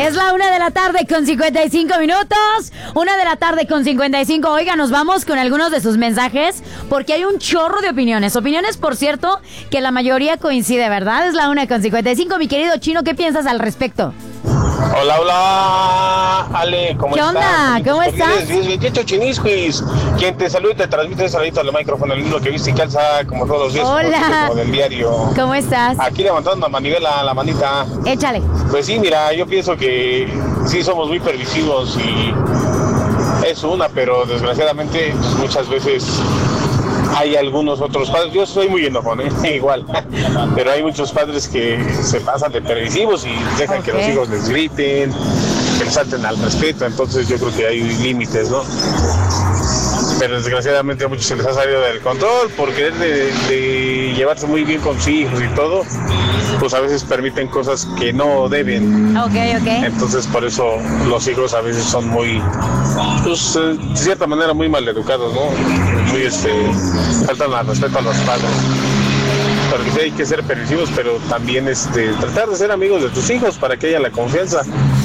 Es la 1:55 p.m. 1:55 p.m. Oiga, nos vamos con algunos de sus mensajes porque hay un chorro de opiniones. Opiniones, por cierto, que la mayoría coincide, ¿verdad? Es la 1:55 p.m. Mi querido Chino, ¿qué piensas al respecto? Hola, Ale, ¿cómo estás? ¿Qué onda? ¿Cómo estás? 1028 Chinisquis, quien te saluda y te transmite un saludito al micrófono, el mismo que viste y calza como todos los días. Hola. Como del diario. ¿Cómo estás? Aquí levantando a manivela la manita. Échale. Pues sí, mira, yo pienso que sí somos muy permisivos y es una, pero desgraciadamente muchas veces hay algunos otros padres, yo soy muy enojón, igual, pero hay muchos padres que se pasan de permisivos y dejan que los hijos les griten, que les salten al respeto, entonces yo creo que hay límites, ¿no? Pero desgraciadamente a muchos se les ha salido del control por querer de llevarse muy bien con sus hijos y todo, pues a veces permiten cosas que no deben. Ok. Entonces por eso los hijos a veces son muy, pues de cierta manera muy maleducados, ¿no? Muy faltan al respeto a los padres. Porque sí hay que ser permisivos, pero también tratar de ser amigos de tus hijos para que haya la confianza.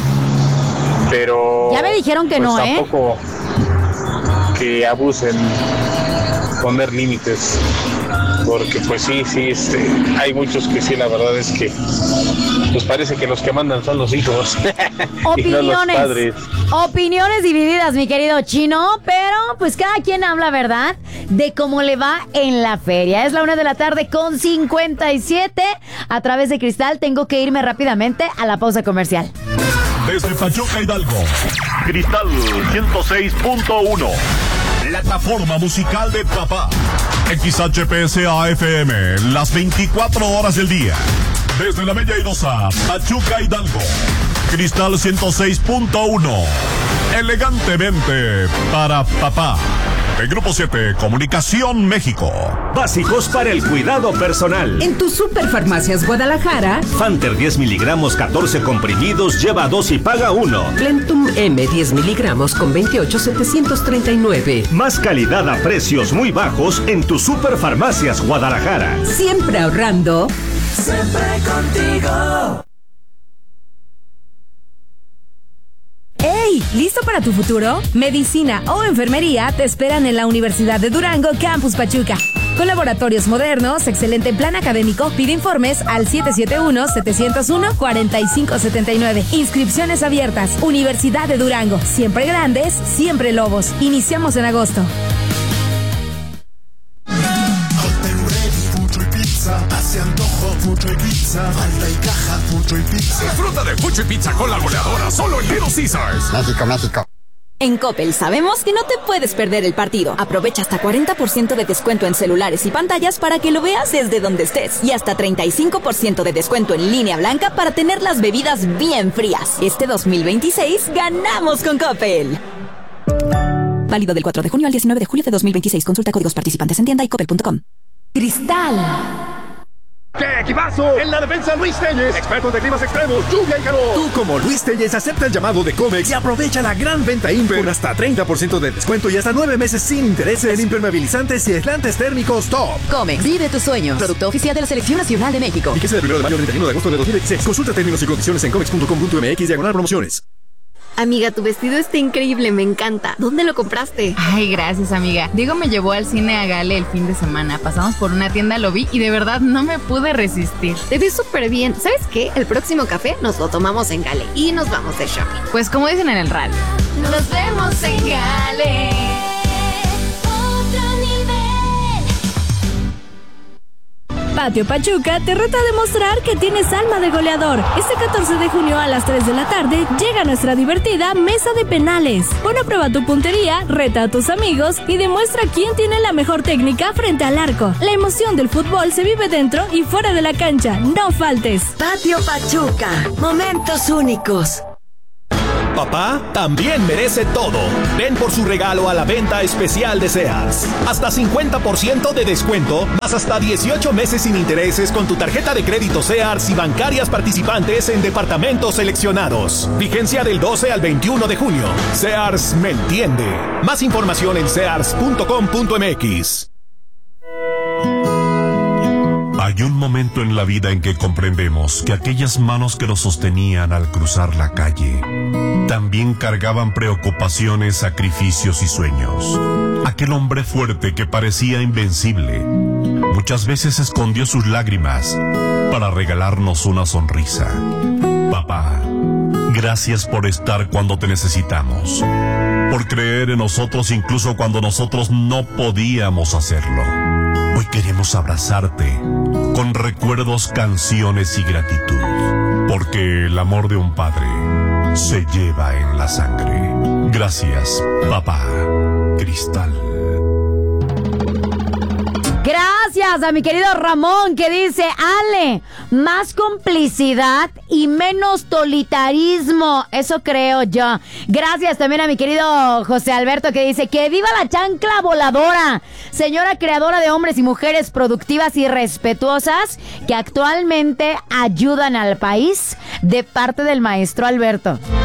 Pero ya me dijeron que pues, no, tampoco que abusen, poner límites, porque pues sí, hay muchos que sí, la verdad es que pues parece que los que mandan son los hijos y no los padres. Opiniones divididas, mi querido Chino, pero pues cada quien habla, ¿verdad?, de cómo le va en la feria. Es la 1:57 p.m. a través de Cristal. Tengo que irme rápidamente a la pausa comercial. Desde Pachuca, Hidalgo, Cristal 106.1, plataforma musical de papá. XHPSA FM, las 24 horas del día. Desde la Bella Airosa, Pachuca, Hidalgo, Cristal 106.1, elegantemente para papá. De Grupo 7, Comunicación México. Básicos para el cuidado personal. En tus Superfarmacias Guadalajara, Fanter 10 miligramos, 14 comprimidos, lleva 2 y paga 1. Plentum M 10 miligramos con 28,739. Más calidad a precios muy bajos en tus Superfarmacias Guadalajara. Siempre ahorrando. Siempre contigo. ¡Hey! ¿Listo para tu futuro? Medicina o enfermería te esperan en la Universidad de Durango, Campus Pachuca. Con laboratorios modernos, excelente plan académico, pide informes al 771-701-4579. Inscripciones abiertas. Universidad de Durango. Siempre grandes, siempre lobos. Iniciamos en agosto. Hace antojo, mucho y pizza. Falta y caja, mucho y pizza. Disfruta de mucho y pizza con la goleadora solo en Little Caesars. México. En Coppel sabemos que no te puedes perder el partido. Aprovecha hasta 40% de descuento en celulares y pantallas para que lo veas desde donde estés. Y hasta 35% de descuento en línea blanca para tener las bebidas bien frías. Este 2026 ganamos con Coppel. Válido del 4 de junio al 19 de julio de 2026. Consulta códigos participantes en tienda y coppel.com. Cristal. ¡Qué equipazo! En la defensa, Luis Telles, expertos de climas extremos, lluvia y calor. Tú, como Luis Telles, acepta el llamado de Comex y aprovecha la gran venta Imper con hasta 30% de descuento y hasta 9 meses sin intereses en impermeabilizantes y aislantes térmicos top. Comex, vive tus sueños. Producto oficial de la Selección Nacional de México. Fíjese del 1 de mayo al 31 de agosto de 2026. Consulta términos y condiciones en comex.com.mx/promociones. Amiga, tu vestido está increíble, me encanta. ¿Dónde lo compraste? Ay, gracias, amiga. Diego me llevó al cine a Gale el fin de semana. Pasamos por una tienda, lo vi y de verdad no me pude resistir. Te ves súper bien. ¿Sabes qué? El próximo café nos lo tomamos en Gale y nos vamos de shopping. Pues como dicen en el radio. Nos vemos en Gale. Patio Pachuca te reta a demostrar que tienes alma de goleador. Este 14 de junio a las 3 de la tarde llega nuestra divertida mesa de penales. Pon a prueba tu puntería, reta a tus amigos y demuestra quién tiene la mejor técnica frente al arco. La emoción del fútbol se vive dentro y fuera de la cancha. No faltes. Patio Pachuca. Momentos únicos. Papá también merece todo. Ven por su regalo a la venta especial de Sears. Hasta 50% de descuento, más hasta 18 meses sin intereses con tu tarjeta de crédito Sears y bancarias participantes en departamentos seleccionados. Vigencia del 12 al 21 de junio. Sears me entiende. Más información en sears.com.mx. Hay un momento en la vida en que comprendemos que aquellas manos que nos sostenían al cruzar la calle también cargaban preocupaciones, sacrificios y sueños. Aquel hombre fuerte que parecía invencible muchas veces escondió sus lágrimas para regalarnos una sonrisa. Papá, gracias por estar cuando te necesitamos, por creer en nosotros incluso cuando nosotros no podíamos hacerlo. Hoy queremos abrazarte con recuerdos, canciones y gratitud, porque el amor de un padre se lleva en la sangre. Gracias, papá. Cristal. Gracias a mi querido Ramón, que dice: Ale, más complicidad y menos totalitarismo. Eso creo yo. Gracias también a mi querido José Alberto, que dice: que viva la chancla voladora, señora creadora de hombres y mujeres productivas y respetuosas que actualmente ayudan al país, de parte del maestro Alberto.